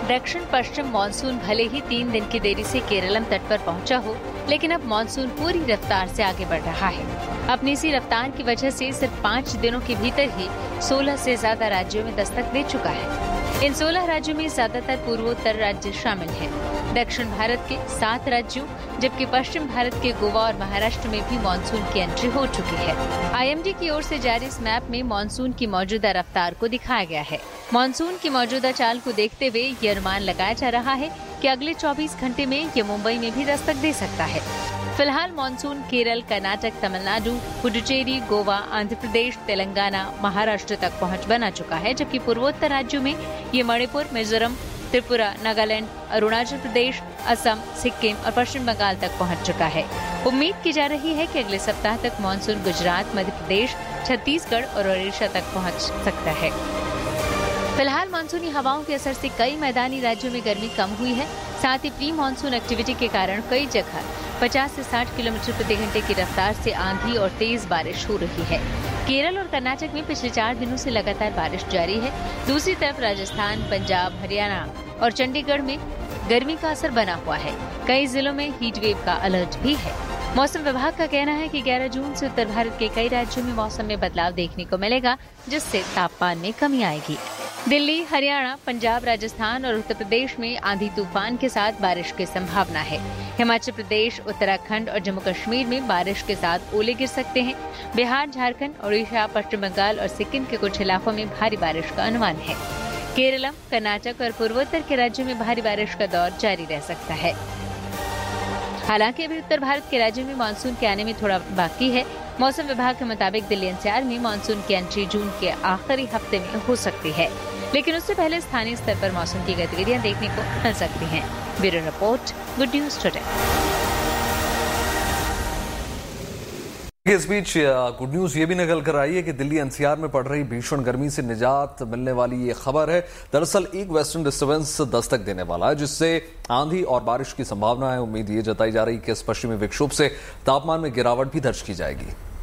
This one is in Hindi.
दक्षिण पश्चिम मानसून भले ही 3 दिन की देरी से केरलम तट पर पहुंचा हो, लेकिन अब मानसून पूरी रफ्तार से आगे बढ़ रहा है। अपनी इसी रफ्तार की वजह से सिर्फ 5 दिनों के भीतर ही 16 से ज्यादा राज्यों में दस्तक दे चुका है। इन 16 राज्यों में ज्यादातर पूर्वोत्तर राज्य शामिल हैं। दक्षिण भारत के 7 राज्यों जबकि पश्चिम भारत के गोवा और महाराष्ट्र में भी मानसून की एंट्री हो चुकी है। IMD की ओर से जारी इस मैप में मानसून की मौजूदा रफ्तार को दिखाया गया है। मानसून की मौजूदा चाल को देखते हुए ये अनुमान लगाया जा रहा है कि अगले 24 घंटे में ये मुंबई में भी दस्तक दे सकता है। फिलहाल मानसून केरल, कर्नाटक, तमिलनाडु, पुडुचेरी, गोवा, आंध्र प्रदेश, तेलंगाना, महाराष्ट्र तक पहुंच बना चुका है, जबकि पूर्वोत्तर राज्यों में ये मणिपुर, मिजोरम, त्रिपुरा, नागालैंड, अरुणाचल प्रदेश, असम, सिक्किम और पश्चिम बंगाल तक पहुंच चुका है। उम्मीद की जा रही है कि अगले सप्ताह तक मानसून गुजरात, मध्य प्रदेश, छत्तीसगढ़ और ओडिशा तक पहुंच सकता है। फिलहाल मानसूनी हवाओं के असर से कई मैदानी राज्यों में गर्मी कम हुई है। साथ ही प्री मानसून एक्टिविटी के कारण कई जगह 50 से 60 किलोमीटर प्रति घंटे की रफ्तार से आंधी और तेज बारिश हो रही है। केरल और कर्नाटक में पिछले 4 दिनों से लगातार बारिश जारी है। दूसरी तरफ राजस्थान, पंजाब, हरियाणा और चंडीगढ़ में गर्मी का असर बना हुआ है। कई जिलों में हीट वेव का अलर्ट भी है। मौसम विभाग का कहना है कि 11 जून से उत्तर भारत के कई राज्यों में मौसम में बदलाव देखने को मिलेगा, जिससे तापमान में कमी आएगी। दिल्ली, हरियाणा, पंजाब, राजस्थान और उत्तर प्रदेश में आंधी तूफान के साथ बारिश की संभावना है। हिमाचल प्रदेश, उत्तराखंड और जम्मू कश्मीर में बारिश के साथ ओले गिर सकते हैं। बिहार, झारखंड, ओडिशा, पश्चिम बंगाल और सिक्किम के कुछ इलाकों में भारी बारिश का अनुमान है। केरलम, कर्नाटक और पूर्वोत्तर के राज्यों में भारी बारिश का दौर जारी रह सकता है। हालांकि अभी उत्तर भारत के राज्यों में मानसून के आने में थोड़ा बाकी है। मौसम विभाग के मुताबिक दिल्ली NCR में मानसून की एंट्री जून के आखिरी हफ्ते में हो सकती है, लेकिन उससे पहले स्थानीय स्तर पर मौसम की गतिविधियां देखने को मिल सकती हैं। Bureau report, good news today. इस बीच गुड न्यूज ये भी निकल कर आई है कि दिल्ली NCR में पड़ रही भीषण गर्मी से निजात मिलने वाली ये खबर है। दरअसल एक वेस्टर्न डिस्टर्बेंस दस्तक देने वाला है, जिससे आंधी और बारिश की संभावना है। उम्मीद ये जताई जा रही है कि इस पश्चिमी विक्षोभ से तापमान में गिरावट भी दर्ज की जाएगी।